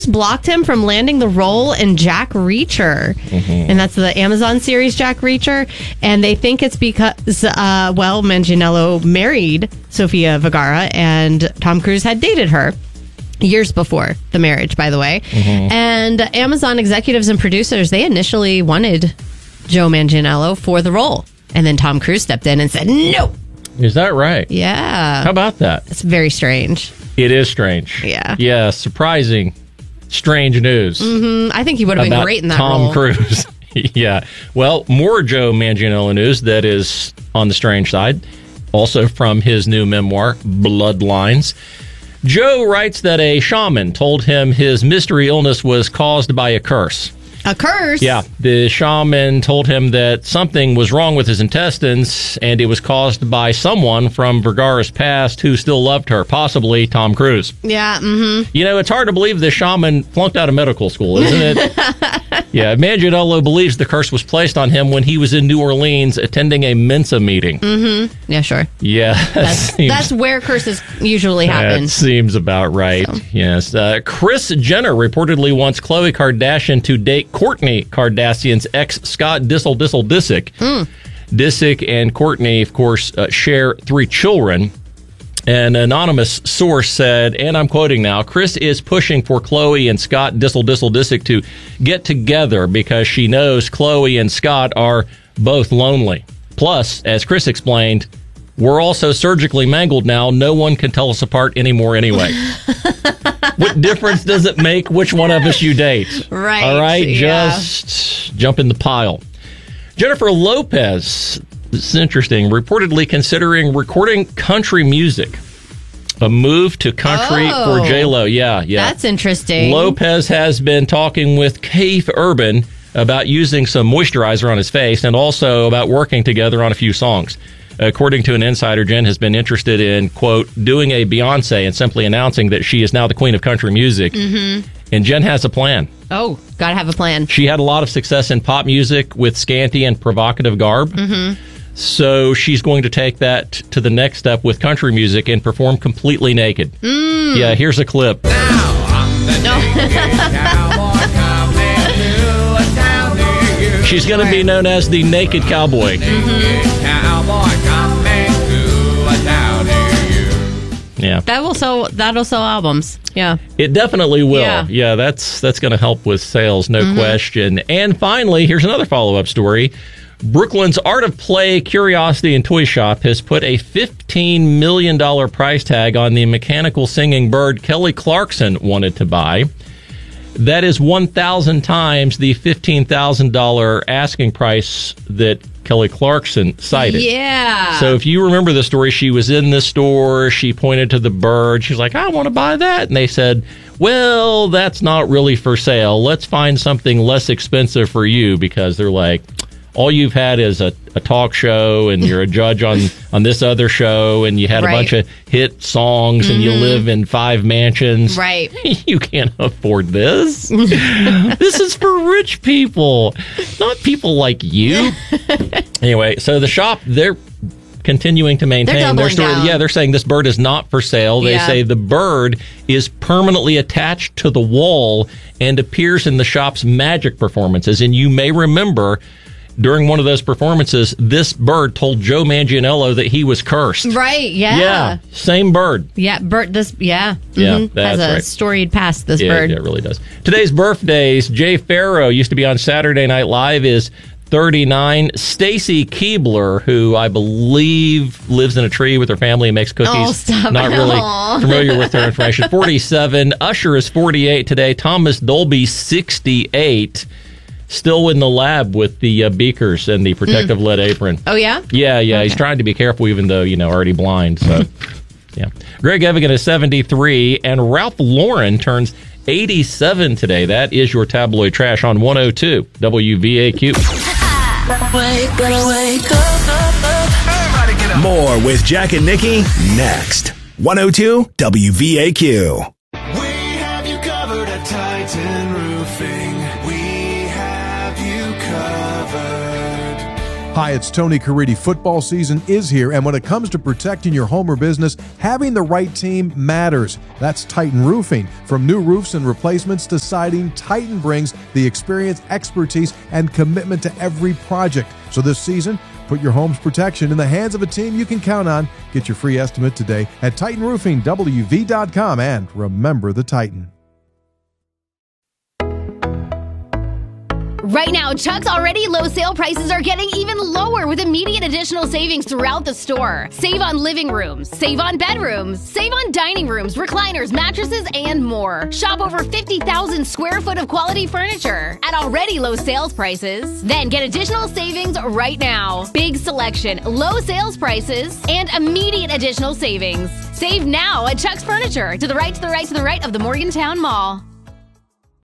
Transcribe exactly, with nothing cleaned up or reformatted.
blocked him from landing the role in Jack Reacher. Mm-hmm. And that's the Amazon series Jack Reacher. And they think it's because, uh, well, Manganiello married Sofia Vergara and Tom Cruise had dated her years before the marriage, by the way. Mm-hmm. And Amazon executives and producers, they initially wanted Joe Manganiello for the role. And then Tom Cruise stepped in and said, no. Is that right? Yeah. How about that? It's very strange. It is strange. Yeah. Yeah, surprising. Strange news. Mm-hmm. I think he would have been great in that Tom role. Tom Cruise. Yeah. Well, more Joe Manganiello news that is on the strange side. Also from his new memoir, Bloodlines. Joe writes that a shaman told him his mystery illness was caused by a curse. A curse? Yeah. The shaman told him that something was wrong with his intestines, and it was caused by someone from Vergara's past who still loved her, possibly Tom Cruise. Yeah, mm-hmm. You know, it's hard to believe the shaman flunked out of medical school, isn't it? Yeah, Manganiello believes the curse was placed on him when he was in New Orleans attending a Mensa meeting. Mm-hmm. Yeah, sure. Yeah. That's, seems, that's where curses usually happen. That seems about right. So. Yes. Uh, Kris Jenner reportedly wants Khloe Kardashian to date Kourtney Kardashian's ex, Scott Disick Disick Disick. Mm. Disick and Kourtney, of course, uh, share three children. An anonymous source said, and I'm quoting now, Kris is pushing for Khloe and Scott Disick Disick Disick to get together because she knows Khloe and Scott are both lonely. Plus, as Kris explained, we're also surgically mangled now. No one can tell us apart anymore anyway. What difference does it make which one of us you date? Right. All right, yeah. just jump in the pile. Jennifer Lopez, this is interesting, reportedly considering recording country music. A move to country oh, for J-Lo. Yeah, yeah. That's interesting. Lopez has been talking with Keith Urban about using some moisturizer on his face and also about working together on a few songs. According to an insider, Jen has been interested in, quote, doing a Beyonce and simply announcing that she is now the queen of country music. Mm-hmm. And Jen has a plan. Oh, gotta have a plan. She had a lot of success in pop music with scanty and provocative garb. Mm-hmm. So she's going to take that to the next step with country music and perform completely naked. Mm. Yeah, here's a clip. Now I'm the naked cowboy coming to a town near you. She's going to be known as the Naked Cowboy. Mm-hmm. Cowboy coming to a town near you. Yeah. That will sell, that'll sell albums. Yeah. It definitely will. Yeah, yeah that's that's going to help with sales, no mm-hmm. question. And finally, here's another follow-up story. Brooklyn's Art of Play Curiosity and Toy Shop has put a fifteen million dollars price tag on the mechanical singing bird Kelly Clarkson wanted to buy. That is one thousand times the fifteen thousand dollars asking price that Kelly Clarkson cited. Yeah. So if you remember the story, she was in the store, she pointed to the bird, she's like, I want to buy that. And they said, well, that's not really for sale. Let's find something less expensive for you, because they're like, all you've had is a, a talk show and you're a judge on, on this other show and you had right. a bunch of hit songs mm-hmm. and you live in five mansions. Right. You can't afford this. This is for rich people, not people like you. Anyway, so the shop, they're continuing to maintain their story. Down. Yeah, they're saying this bird is not for sale. They yeah. say the bird is permanently attached to the wall and appears in the shop's magic performances. And you may remember, during one of those performances, this bird told Joe Manganiello that he was cursed. Right, yeah. Yeah, same bird. Yeah, bird, this, yeah. Yeah, mm-hmm. that's Has a right. storied past, this yeah, bird. Yeah, it really does. Today's birthdays, Jay Farrow used to be on Saturday Night Live, is thirty-nine. Stacy Keibler, who I believe lives in a tree with her family and makes cookies. Oh, stop. Not really Aww. familiar with her information. forty-seven. Usher is forty-eight today. Thomas Dolby, sixty-eight. Still in the lab with the uh, beakers and the protective mm. lead apron. Oh, yeah? Yeah, yeah. Okay. He's trying to be careful even though, you know, already blind. So, yeah. Greg Evigan is seventy-three, and Ralph Lauren turns eighty-seven today. That is your tabloid trash on one oh two W V A Q. Wake up, wake up, up, up. Everybody get up. More with Jack and Nikki next. one oh two W V A Q. We have you covered at Titan Roofing. We have you covered. Hi, it's Tony Caridi. Football season is here, and when it comes to protecting your home or business, having the right team matters. That's Titan Roofing. From new roofs and replacements to siding, Titan brings the experience, expertise, and commitment to every project. So this season, put your home's protection in the hands of a team you can count on. Get your free estimate today at Titan Roofing W V dot com, and remember the Titan. Right now, Chuck's already low sale prices are getting even lower with immediate additional savings throughout the store. Save on living rooms, save on bedrooms, save on dining rooms, recliners, mattresses, and more. Shop over fifty thousand square foot of quality furniture at already low sales prices. Then get additional savings right now. Big selection, low sales prices, and immediate additional savings. Save now at Chuck's Furniture, to the right, to the right, to the right of the Morgantown Mall.